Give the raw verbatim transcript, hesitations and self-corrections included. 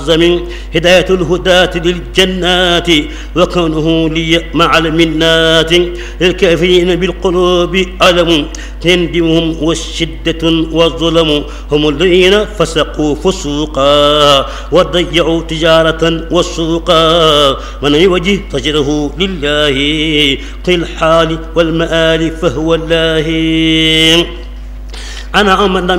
هداية الهداة للجنات وكونه لي مع المنات. الكافرين بالقلوب ألم تندمهم والشدة والظلم هم الذين فسقوا فسوقا وضيعوا تجارة والسوقا. من يوجه تجره لله في الحال والمآل فهو الله. أنا أمن